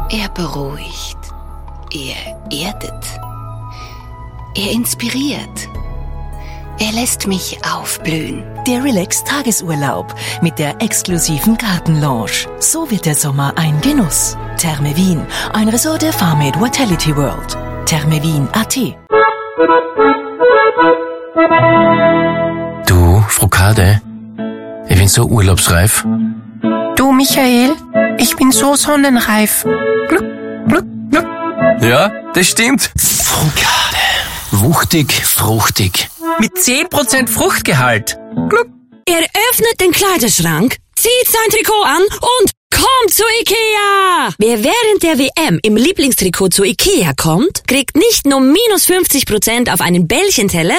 Er beruhigt. Er erdet. Er inspiriert. Er lässt mich aufblühen. Der Relax-Tagesurlaub mit der exklusiven Gartenlounge. So wird der Sommer ein Genuss. Therme Wien, ein Resort der Farmate Vitality World. thermewien.at. Du, Frau Kade, ich bin so urlaubsreif. Du, Michael, ich bin so sonnenreif. Gluck, gluck, gluck. Ja, das stimmt. Frau Kade. Wuchtig, fruchtig. Mit 10% Fruchtgehalt. Gluck. Er öffnet den Kleiderschrank, zieht sein Trikot an und kommt zu Ikea! Wer während der WM im Lieblingstrikot zu Ikea kommt, kriegt nicht nur minus 50% auf einen Bällchenteller,